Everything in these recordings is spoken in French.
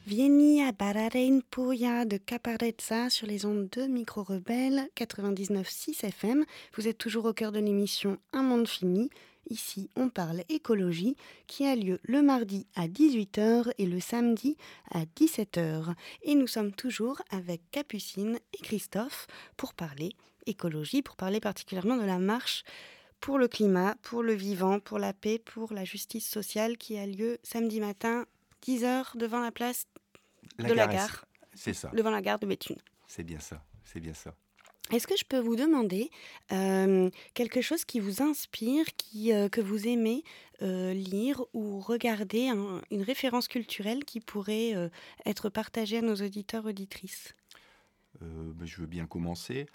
Vieni a ballare in Puglia de Caparezza sur les ondes de Micro Rebelle 99.6 FM. Vous êtes toujours au cœur de l'émission Un monde fini. Ici, on parle écologie qui a lieu le mardi à 18h et le samedi à 17h. Et nous sommes toujours avec Capucine et Christophe pour parler écologie, pour parler particulièrement de la marche pour le climat, pour le vivant, pour la paix, pour la justice sociale qui a lieu samedi matin 10h devant la place La de la gare, gare, c'est ça. devant la gare de Béthune. C'est bien ça. C'est bien ça. Est-ce que je peux vous demander quelque chose qui vous inspire, que vous aimez lire ou regarder, une référence culturelle qui pourrait être partagée à nos auditeurs auditrices? Je veux bien commencer.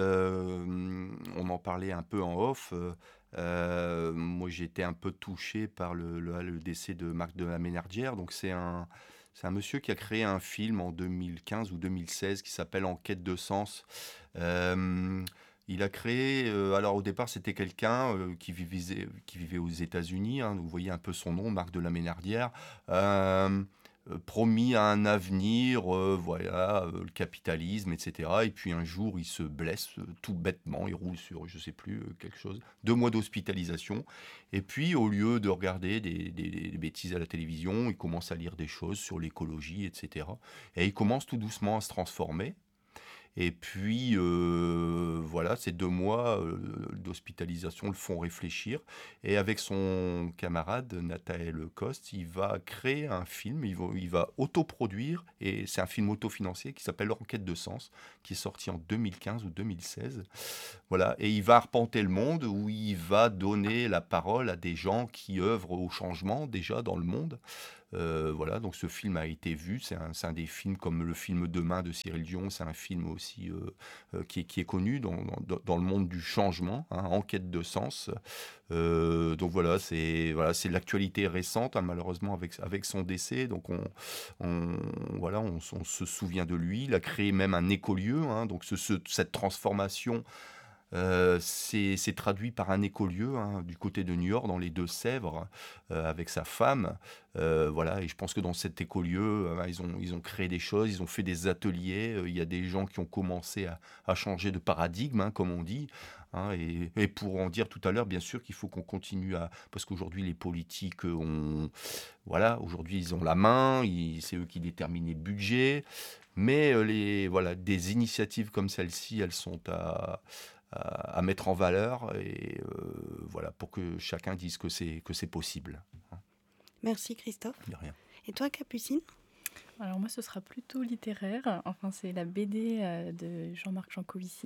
On en parlait un peu en off. Moi, j'ai été un peu touché par le décès de Marc de la Ménardière. Donc, c'est un monsieur qui a créé un film en 2015 ou 2016 qui s'appelle En quête de sens. Il a créé, alors au départ c'était quelqu'un qui vivait aux États-Unis, hein, vous voyez un peu son nom, Marc de la Ménardière, promis à un avenir, voilà, le capitalisme, etc. Et puis un jour il se blesse tout bêtement, il roule sur, je sais plus, quelque chose, 2 mois d'hospitalisation. Et puis au lieu de regarder des bêtises à la télévision, il commence à lire des choses sur l'écologie, etc. Et il commence tout doucement à se transformer. Et puis, voilà, ces 2 mois d'hospitalisation le font réfléchir. Et avec son camarade, Nathael Coste, il va créer un film, il va autoproduire, et c'est un film autofinancé qui s'appelle Enquête de sens, qui est sorti en 2015 ou 2016. Voilà, et il va arpenter le monde où il va donner la parole à des gens qui œuvrent au changement déjà dans le monde. Voilà, donc ce film a été vu. C'est un des films comme le film Demain de Cyril Dion. C'est un film aussi qui est connu dans le monde du changement, hein, en quête de sens. Donc voilà, c'est l'actualité récente, hein, malheureusement avec son décès. Donc voilà, on se souvient de lui. Il a créé même un écolieu, hein, donc cette transformation. C'est traduit par un écolieu, hein, du côté de New York, dans les Deux-Sèvres, avec sa femme. Voilà, et je pense que dans cet écolieu, ils ont créé des choses, ils ont fait des ateliers. Il y a des gens qui ont commencé à changer de paradigme, hein, comme on dit. Hein, et pour en dire tout à l'heure, bien sûr qu'il faut qu'on continue à... Parce qu'aujourd'hui, les politiques Voilà, aujourd'hui, ils ont la main, c'est eux qui déterminent les budgets. Mais voilà, des initiatives comme celle-ci, elles sont à mettre en valeur, et voilà, pour que chacun dise que c'est possible. Merci Christophe. De rien. Et toi Capucine? Alors moi, ce sera plutôt littéraire. Enfin, c'est la BD de Jean-Marc Jancovici,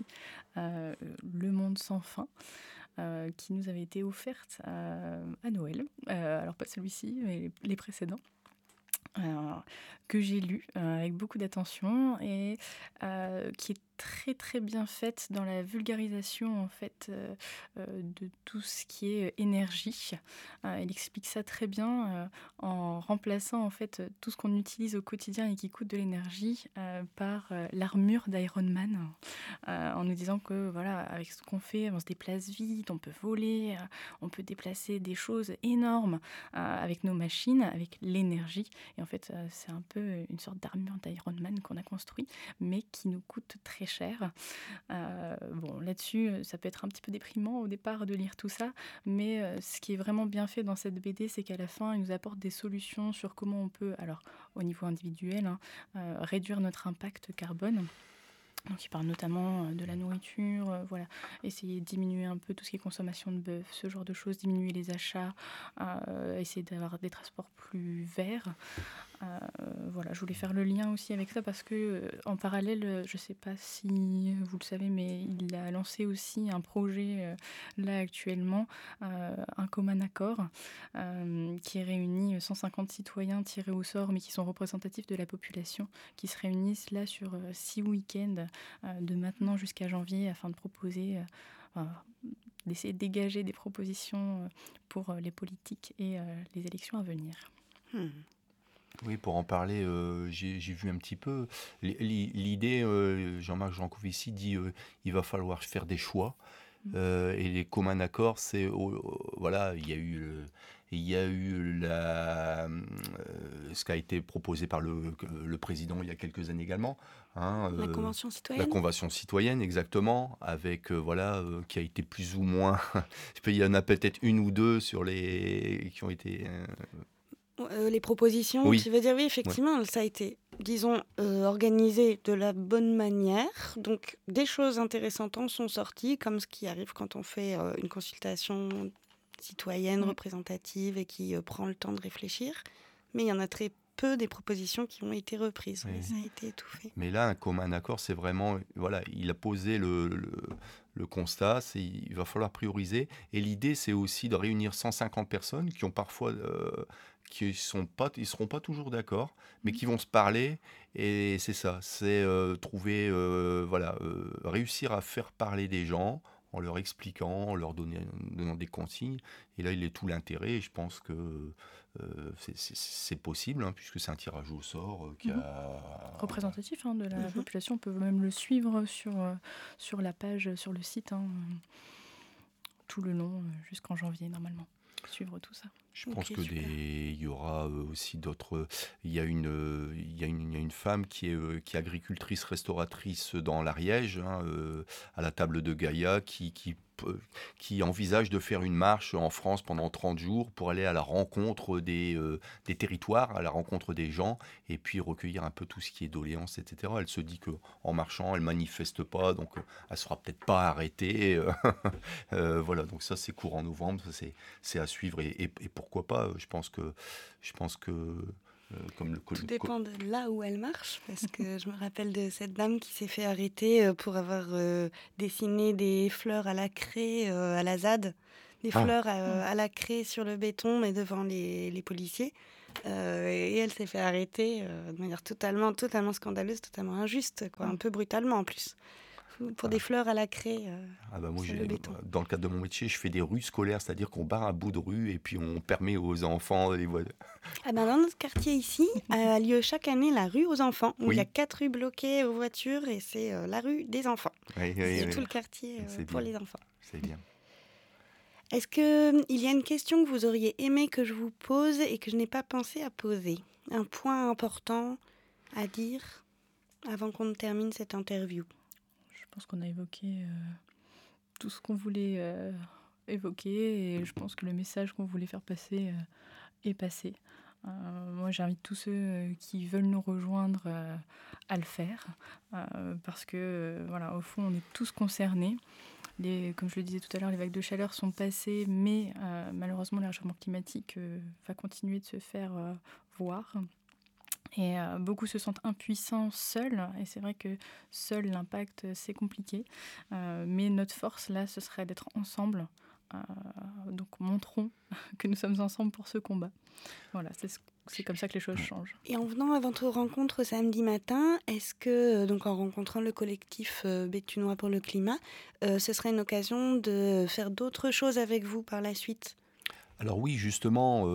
Le Monde sans fin, qui nous avait été offerte à Noël. Alors pas celui-ci, mais les précédents. euh, que j'ai lu avec beaucoup d'attention et qui est très très bien faite dans la vulgarisation en fait de tout ce qui est énergie. Il explique ça très bien en remplaçant en fait tout ce qu'on utilise au quotidien et qui coûte de l'énergie par l'armure d'Iron Man, en nous disant que voilà, avec ce qu'on fait, on se déplace vite, on peut voler, on peut déplacer des choses énormes avec nos machines, avec l'énergie. Et en fait, c'est un peu une sorte d'armure d'Iron Man qu'on a construit, mais qui nous coûte très cher. Bon, là-dessus, ça peut être un petit peu déprimant au départ de lire tout ça, mais ce qui est vraiment bien fait dans cette BD, c'est qu'à la fin, il nous apporte des solutions sur comment on peut, alors au niveau individuel, hein, réduire notre impact carbone. Donc il parle notamment de la nourriture, voilà, essayer de diminuer un peu tout ce qui est consommation de bœuf, ce genre de choses, diminuer les achats, essayer d'avoir des transports plus verts. Voilà, je voulais faire le lien aussi avec ça parce que en parallèle, je ne sais pas si vous le savez, mais il a lancé aussi un projet là actuellement, un commun accord, qui réunit 150 citoyens tirés au sort, mais qui sont représentatifs de la population, qui se réunissent là sur 6 week-ends de maintenant jusqu'à janvier afin de proposer, d'essayer de dégager des propositions pour les politiques et les élections à venir. Oui, pour en parler, j'ai vu un petit peu. L'idée, Jean-Marc Jancovici dit il va falloir faire des choix. Et les communs accords, voilà, il y a eu ce qui a été proposé par le président il y a quelques années également. La Convention La citoyenne. Convention citoyenne, exactement, avec qui a été plus ou moins. Il y en a peut-être une ou deux qui ont été. Les propositions, Oui. tu veux dire, oui, Ouais. effectivement, ça a été, disons, organisé de la bonne manière. Donc, des choses intéressantes en sont sorties, comme ce qui arrive quand on fait une consultation citoyenne, représentative et qui prend le temps de réfléchir. Mais il y en a très peu des propositions qui ont été reprises. Oui. Oui, ça a été étouffé. Mais là, un commun accord, c'est vraiment, voilà, il a posé le constat, il va falloir prioriser. Et l'idée, c'est aussi de réunir 150 personnes qui ont parfois, qui ils seront pas toujours d'accord, mais qui vont se parler. Et c'est ça, c'est trouver, réussir à faire parler des gens en leur expliquant, en leur donnant des consignes. Et là, il est tout l'intérêt. Et je pense que c'est possible, puisque c'est un tirage au sort qui a... Représentatif de la population. On peut même le suivre sur la page, sur le site, tout le long, jusqu'en janvier, normalement. Suivre tout ça. Je pense il y aura aussi d'autres. Il y a une femme qui est agricultrice restauratrice dans l'Ariège, à la table de Gaïa, qui envisage de faire une marche en France pendant 30 jours pour aller à la rencontre des territoires, à la rencontre des gens, et puis recueillir un peu tout ce qui est doléances, etc. Elle se dit qu'en marchant, elle manifeste pas, donc elle sera peut-être pas arrêtée. Voilà, donc ça c'est courant novembre, ça, c'est à suivre, et pourquoi pas. Je pense que comme Tout dépend de là où elle marche, parce que je me rappelle de cette dame qui s'est fait arrêter pour avoir dessiné des fleurs à la craie à la ZAD, des fleurs à la craie sur le béton, mais devant les policiers. Et elle s'est fait arrêter de manière totalement scandaleuse, totalement injuste, quoi, un peu brutalement en plus. Pour des fleurs à la craie moi, sur le béton. Dans le cadre de mon métier, je fais des rues scolaires, c'est-à-dire qu'on barre un bout de rue et puis on permet aux enfants les voies. Dans notre quartier ici, a lieu chaque année la rue aux enfants, où il y a 4 rues bloquées aux voitures et c'est la rue des enfants. C'est tout le quartier pour les enfants. C'est bien. Est-ce qu'il y a une question que vous auriez aimé que je vous pose et que je n'ai pas pensé à poser? Un point important à dire avant qu'on ne termine cette interview? Je pense qu'on a évoqué tout ce qu'on voulait évoquer, et je pense que le message qu'on voulait faire passer est passé. Moi, j'invite tous ceux qui veulent nous rejoindre à le faire, parce que, au fond, on est tous concernés. Comme je le disais tout à l'heure, les vagues de chaleur sont passées, mais malheureusement, le réchauffement climatique va continuer de se faire voir. Et beaucoup se sentent impuissants seuls, et c'est vrai que seul l'impact c'est compliqué, mais notre force là ce serait d'être ensemble, donc montrons que nous sommes ensemble pour ce combat. Voilà, c'est comme ça que les choses changent. Et en venant à votre rencontre samedi matin, est-ce que, donc en rencontrant le collectif Béthunois pour le climat, ce serait une occasion de faire d'autres choses avec vous par la suite? Alors oui, justement,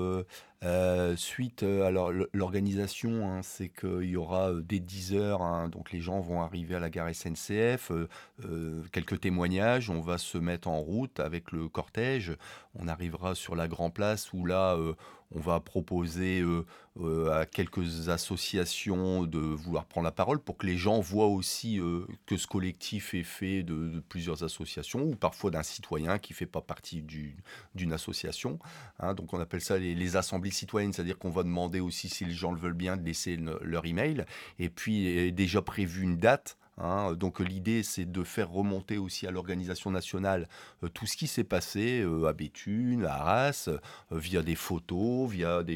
suite, alors l'organisation, c'est qu'il y aura dès 10h, donc les gens vont arriver à la gare SNCF, quelques témoignages, on va se mettre en route avec le cortège, on arrivera sur la Grand Place où là, on va proposer à quelques associations de vouloir prendre la parole pour que les gens voient aussi que ce collectif est fait de plusieurs associations ou parfois d'un citoyen qui ne fait pas partie d'une association. Donc on appelle ça les assemblées citoyennes, c'est-à-dire qu'on va demander aussi, si les gens le veulent bien, de laisser leur email. Et puis est déjà prévu une date. Donc l'idée, c'est de faire remonter aussi à l'organisation nationale tout ce qui s'est passé à Béthune, à Arras, via des photos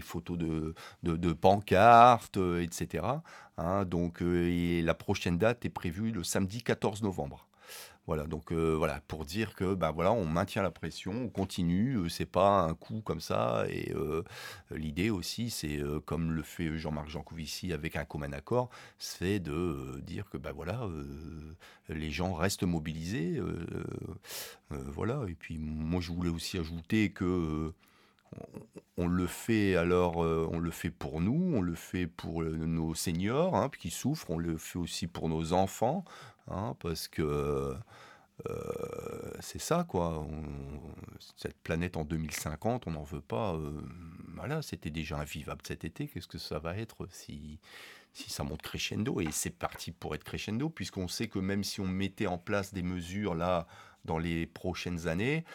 de pancartes, etc. Donc et la prochaine date est prévue le samedi 14 novembre. Voilà, donc pour dire que on maintient la pression, on continue, c'est pas un coup comme ça, et l'idée aussi, c'est comme le fait Jean-Marc Jancovici avec un commun accord, c'est de dire que les gens restent mobilisés, voilà. Et puis moi je voulais aussi ajouter que on le fait on le fait pour nous, on le fait pour nos seniors qui souffrent, on le fait aussi pour nos enfants, parce que C'est ça, quoi. Cette planète en 2050, on n'en veut pas. Voilà, c'était déjà invivable cet été. Qu'est-ce que ça va être si ça monte crescendo? Et c'est parti pour être crescendo, puisqu'on sait que même si on mettait en place des mesures là dans les prochaines années,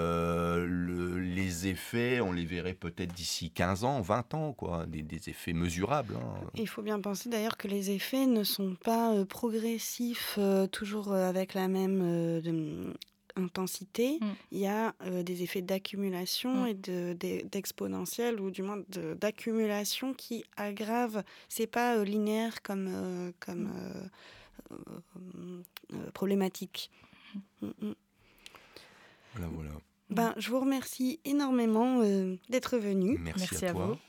les effets, on les verrait peut-être d'ici 15 ans, 20 ans, quoi. Des effets mesurables, hein. Il faut bien penser d'ailleurs que les effets ne sont pas progressifs, toujours avec la même intensité. Mm. Il y a des effets d'accumulation Mm. et d'exponentielle, ou du moins d'accumulation qui aggravent. C'est pas linéaire comme problématique. Mm, mm. Voilà. Ben, je vous remercie énormément d'être venu. Merci à à toi. vous.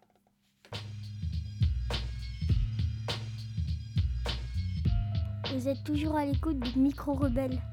Vous êtes toujours à l'écoute du Micro Rebelle.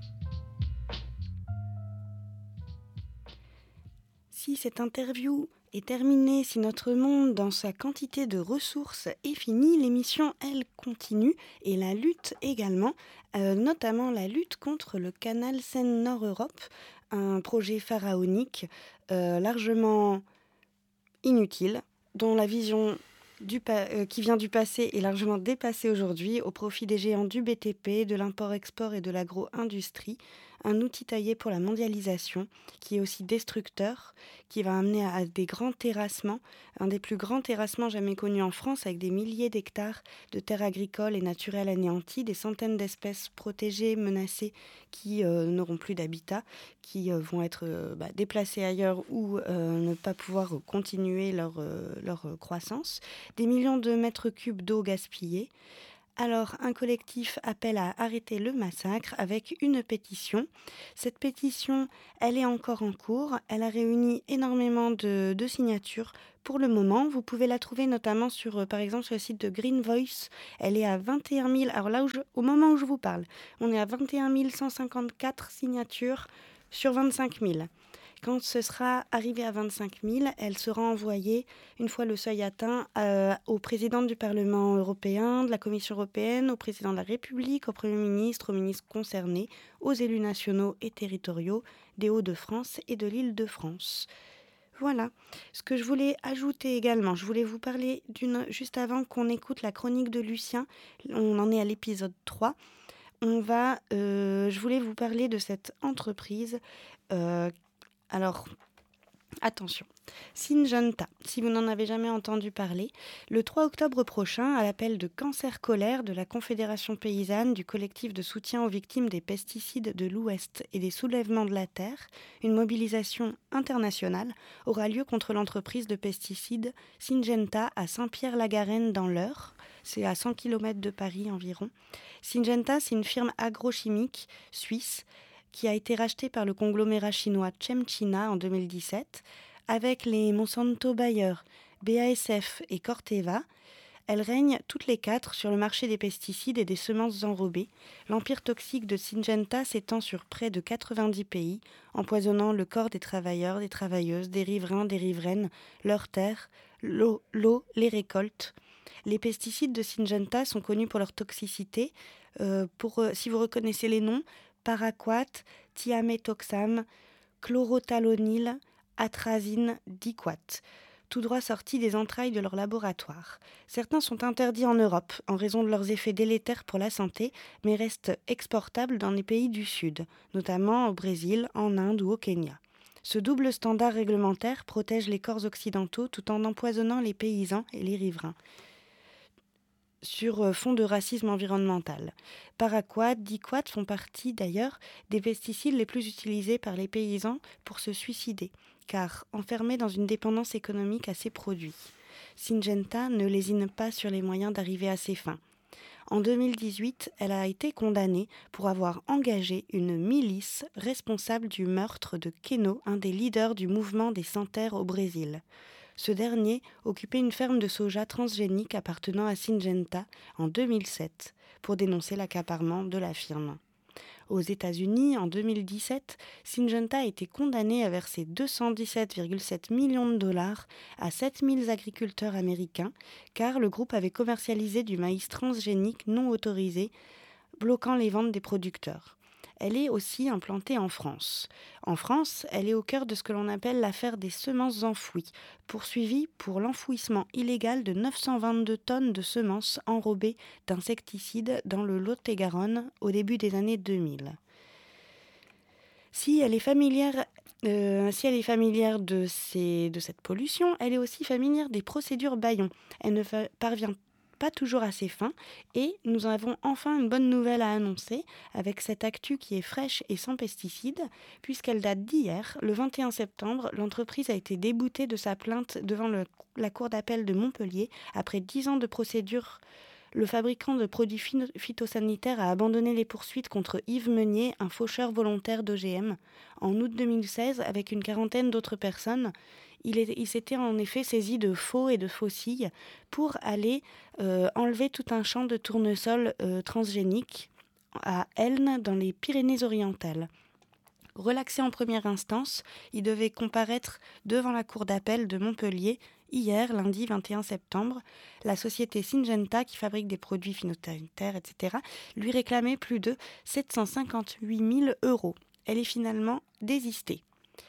Si cette interview est terminée, si notre monde dans sa quantité de ressources est fini, l'émission, elle, continue, et la lutte également, notamment la lutte contre le canal Seine-Nord-Europe, un projet pharaonique largement inutile, dont la vision qui vient du passé est largement dépassée aujourd'hui au profit des géants du BTP, de l'import-export et de l'agro-industrie. Un outil taillé pour la mondialisation qui est aussi destructeur, qui va amener à des grands terrassements, un des plus grands terrassements jamais connus en France, avec des milliers d'hectares de terres agricoles et naturelles anéanties, des centaines d'espèces protégées, menacées, qui n'auront plus d'habitat, qui vont être déplacées ailleurs ou ne pas pouvoir continuer leur croissance, des millions de mètres cubes d'eau gaspillée. Alors, un collectif appelle à arrêter le massacre avec une pétition. Cette pétition, elle est encore en cours. Elle a réuni énormément de signatures. Pour le moment, vous pouvez la trouver notamment par exemple, sur le site de Green Voice. Elle est à 21 000. Alors là, au moment où je vous parle, on est à 21 154 signatures sur 25 000. Quand ce sera arrivé à 25 000, elle sera envoyée, une fois le seuil atteint, au président du Parlement européen, de la Commission européenne, au président de la République, au Premier ministre, aux ministres concernés, aux élus nationaux et territoriaux des Hauts-de-France et de l'Île-de-France. Voilà. Ce que je voulais ajouter également, je voulais vous parler juste avant qu'on écoute la chronique de Lucien, on en est à l'épisode 3, je voulais vous parler de cette entreprise. Alors, attention, Syngenta, si vous n'en avez jamais entendu parler, le 3 octobre prochain, à l'appel de Cancer Colère de la Confédération paysanne, du collectif de soutien aux victimes des pesticides de l'Ouest et des soulèvements de la terre, une mobilisation internationale aura lieu contre l'entreprise de pesticides Syngenta à Saint-Pierre-la-Garenne dans l'Eure. C'est à 100 km de Paris environ. Syngenta, c'est une firme agrochimique suisse qui a été rachetée par le conglomérat chinois ChemChina en 2017, avec les Monsanto Bayer, BASF et Corteva. Elles règnent toutes les quatre sur le marché des pesticides et des semences enrobées. L'empire toxique de Syngenta s'étend sur près de 90 pays, empoisonnant le corps des travailleurs, des travailleuses, des riverains, des riveraines, leurs terres, l'eau, les récoltes. Les pesticides de Syngenta sont connus pour leur toxicité. Si vous reconnaissez les noms, paraquat, thiaméthoxam, chlorothalonil, atrazine, diquat, tout droit sortis des entrailles de leur laboratoire. Certains sont interdits en Europe en raison de leurs effets délétères pour la santé, mais restent exportables dans les pays du Sud, notamment au Brésil, en Inde ou au Kenya. Ce double standard réglementaire protège les corps occidentaux tout en empoisonnant les paysans et les riverains. Sur fond de racisme environnemental. Paraquat, diquat font partie d'ailleurs des pesticides les plus utilisés par les paysans pour se suicider, car enfermés dans une dépendance économique à ces produits. Syngenta ne lésine pas sur les moyens d'arriver à ses fins. En 2018, elle a été condamnée pour avoir engagé une milice responsable du meurtre de Keno, un des leaders du mouvement des sans-terre au Brésil. Ce dernier occupait une ferme de soja transgénique appartenant à Syngenta en 2007 pour dénoncer l'accaparement de la firme. Aux États-Unis, en 2017, Syngenta a été condamné à verser 217,7 millions de dollars à 7000 agriculteurs américains car le groupe avait commercialisé du maïs transgénique non autorisé, bloquant les ventes des producteurs. Elle est aussi implantée en France. En France, elle est au cœur de ce que l'on appelle l'affaire des semences enfouies, poursuivie pour l'enfouissement illégal de 922 tonnes de semences enrobées d'insecticides dans le Lot-et-Garonne au début des années 2000. Si elle est familière de cette pollution, elle est aussi familière des procédures bâillons. Elle ne parvient pas toujours à ses fins et nous avons enfin une bonne nouvelle à annoncer avec cette actu qui est fraîche et sans pesticides puisqu'elle date d'hier. Le 21 septembre, l'entreprise a été déboutée de sa plainte devant la cour d'appel de Montpellier après 10 ans de procédure. Le fabricant de produits phytosanitaires a abandonné les poursuites contre Yves Meunier, un faucheur volontaire d'OGM. En août 2016, avec une quarantaine d'autres personnes, il s'était en effet saisi de faux et de faucilles pour aller enlever tout un champ de tournesol transgénique à Elne, dans les Pyrénées-Orientales. Relaxé en première instance, il devait comparaître devant la cour d'appel de Montpellier hier, lundi 21 septembre. La société Syngenta, qui fabrique des produits phytosanitaires, etc., lui réclamait plus de 758 000 €. Elle est finalement désistée.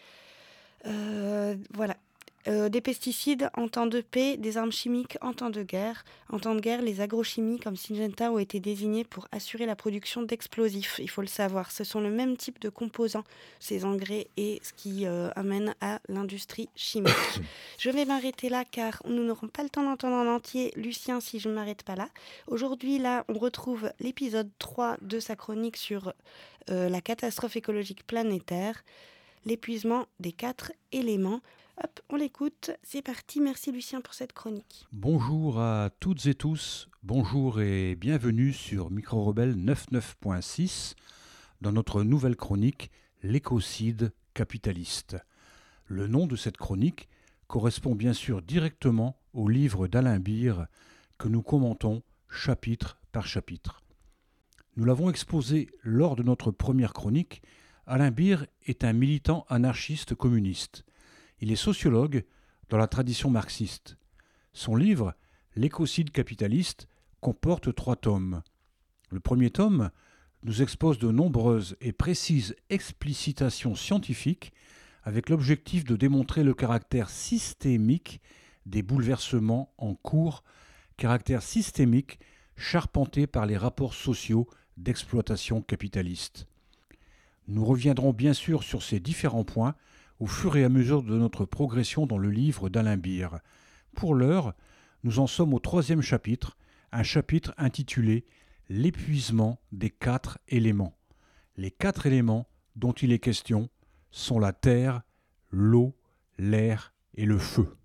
Voilà. Des pesticides en temps de paix, des armes chimiques en temps de guerre. En temps de guerre, les agrochimies comme Syngenta ont été désignés pour assurer la production d'explosifs. Il faut le savoir, ce sont le même type de composants, ces engrais, et ce qui amène à l'industrie chimique. Je vais m'arrêter là car nous n'aurons pas le temps d'entendre en entier Lucien si je ne m'arrête pas là. Aujourd'hui, là, on retrouve l'épisode 3 de sa chronique sur la catastrophe écologique planétaire, l'épuisement des 4 éléments. Hop, on l'écoute, c'est parti, merci Lucien pour cette chronique. Bonjour à toutes et tous, bonjour et bienvenue sur Micro Rebelle 99.6 dans notre nouvelle chronique L'écocide capitaliste. Le nom de cette chronique correspond bien sûr directement au livre d'Alain Beer que nous commentons chapitre par chapitre. Nous l'avons exposé lors de notre première chronique. Alain Beer est un militant anarchiste communiste. Il est sociologue dans la tradition marxiste. Son livre, L'écocide capitaliste, comporte 3 tomes. Le premier tome nous expose de nombreuses et précises explicitations scientifiques avec l'objectif de démontrer le caractère systémique des bouleversements en cours, caractère systémique charpenté par les rapports sociaux d'exploitation capitaliste. Nous reviendrons bien sûr sur ces différents points au fur et à mesure de notre progression dans le livre d'Alain Beer. Pour l'heure, nous en sommes au 3e chapitre, un chapitre intitulé « L'épuisement des 4 éléments ». Les 4 éléments dont il est question sont la terre, l'eau, l'air et le feu.